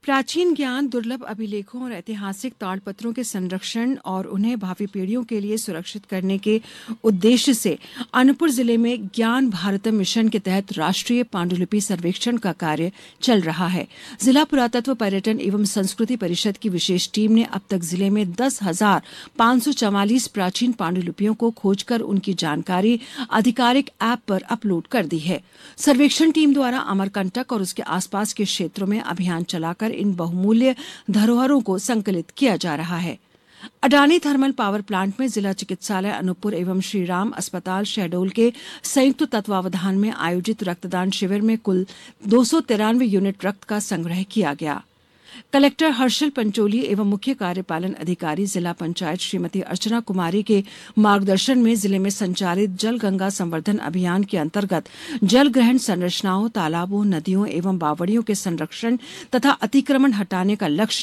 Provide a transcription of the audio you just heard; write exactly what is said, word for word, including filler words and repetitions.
प्राचीन ज्ञान, दुर्लभ अभिलेखों और ऐतिहासिक ताड़पत्रों के संरक्षण और उन्हें भावी पीढ़ियों के लिए सुरक्षित करने के उद्देश्य से अनूपपुर जिले में ज्ञान भारतम मिशन के तहत राष्ट्रीय पांडुलिपि सर्वेक्षण का कार्य चल रहा है। जिला पुरातत्व, पर्यटन एवं संस्कृति परिषद की विशेष टीम ने अब तक जिले में दस हजार पांच सौ चवालीस प्राचीन पांडुलिपियों को खोजकर उनकी जानकारी आधिकारिक ऐप पर अपलोड कर दी है। सर्वेक्षण टीम द्वारा अमरकंटक और उसके आसपास के क्षेत्रों में अभियान चलाकर इन बहुमूल्य धरोहरों को संकलित किया जा रहा है। अडानी थर्मल पावर प्लांट में जिला चिकित्सालय अनूपपुर एवं श्रीराम अस्पताल शहडोल के संयुक्त तत्वावधान में आयोजित रक्तदान शिविर में कुल दो सौ तिरानवे यूनिट रक्त का संग्रह किया गया। कलेक्टर हर्षल पंचोली एवं मुख्य कार्यपालन अधिकारी जिला पंचायत श्रीमती अर्चना कुमारी के मार्गदर्शन में जिले में संचालित जल गंगा संवर्धन अभियान के अंतर्गत जल ग्रहण संरचनाओं, तालाबों, नदियों एवं बावड़ियों के संरक्षण तथा अतिक्रमण हटाने का लक्ष्य